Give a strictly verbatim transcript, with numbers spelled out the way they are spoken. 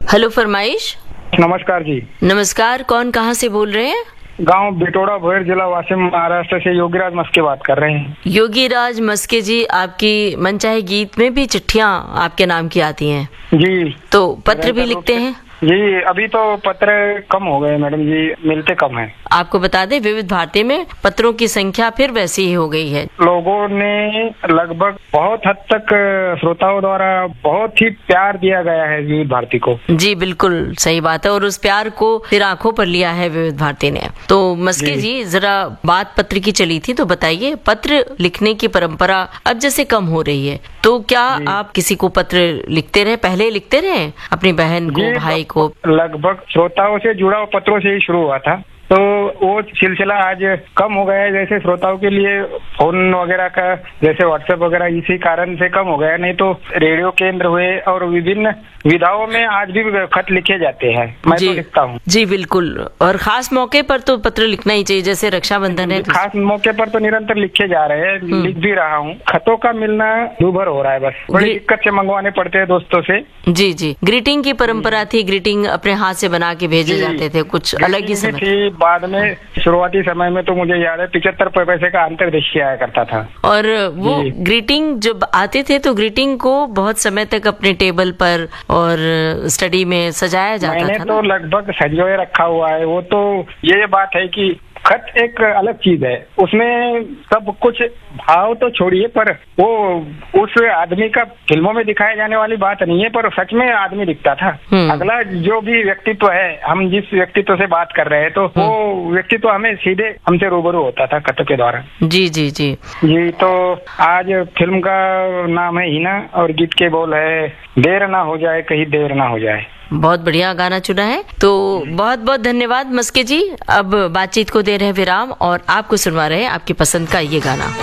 Hello फरमाइश। नमस्कार जी। नमस्कार, कौन कहाँ से बोल रहे हैं? गांव बिटोड़ा भोयर, जिला वाशिम, महाराष्ट्र से योगीराज मस्के बात कर रहे हैं। योगीराज मस्के जी, आपकी मनचाहे गीत में भी चिट्ठियाँ आपके नाम की आती हैं जी। तो पत्र भी लिखते हैं? जी, अभी तो पत्र कम हो गए मैडम जी, मिलते कम हैं। आपको बता दें, विविध भारती में पत्रों की संख्या फिर वैसी ही हो गई है। लोगों ने लगभग बहुत हद तक श्रोताओं द्वारा बहुत ही प्यार दिया गया है विविध भारती को। जी बिल्कुल सही बात है, और उस प्यार को फिर आंखों पर लिया है विविध भारती ने। तो मस्के जी, जरा बात पत्र की चली थी, तो बताइए, पत्र लिखने की परंपरा अब जैसे कम हो रही है, तो क्या आप किसी को पत्र लिखते रहे? पहले लिखते रहे अपनी बहन को, भाई को? लगभग श्रोताओं से जुड़ा पत्रों से ही शुरू हुआ था, तो वो सिलसिला आज कम हो गया है। जैसे श्रोताओं के लिए फोन वगैरह का, जैसे व्हाट्सएप वगैरह, इसी कारण से कम हो गया। नहीं तो रेडियो केंद्र हुए और विभिन्न विधाओं में आज भी खत लिखे जाते हैं, मैं तो लिखता हूँ। जी बिल्कुल, और खास मौके पर तो पत्र लिखना ही चाहिए, जैसे रक्षाबंधन है। खास मौके पर तो निरंतर लिखे जा रहे हैं, लिख भी रहा हूँ। खतों का मिलना दूभर हो रहा है, बस बड़ी दिक्कत से मंगवाने पड़ते हैं दोस्तों से। जी जी, ग्रीटिंग की परंपरा थी, ग्रीटिंग अपने हाथ से बना के भेजे जाते थे, कुछ अलग ही समय थी। बाद में शुरुआती समय में तो मुझे याद है पिछहत्तर पैसे का अंतर्देशीय आया करता था, और वो ग्रीटिंग जब आते थे तो ग्रीटिंग को बहुत समय तक अपने टेबल पर और स्टडी में सजाया जाता था। मैंने तो लगभग सजोए रखा हुआ है। वो तो ये बात है कि खत एक अलग चीज है, उसमें सब कुछ भाव तो छोड़िए, पर वो उस आदमी का फिल्मों में दिखाए जाने वाली बात नहीं है, पर सच में आदमी दिखता था। अगला जो भी व्यक्तित्व है, हम जिस व्यक्तित्व से बात कर रहे हैं, तो वो व्यक्तित्व हमें सीधे हमसे रूबरू होता था खत के द्वारा। जी जी जी जी। तो आज फिल्म का नाम है हिना और गीत के बोल है, देर ना हो जाए कहीं देर ना हो जाए। बहुत बढ़िया गाना चुना है, तो बहुत बहुत धन्यवाद मस्के जी। अब बातचीत को दे रहे हैं विराम और आपको सुनवा रहे हैं आपकी पसंद का ये गाना।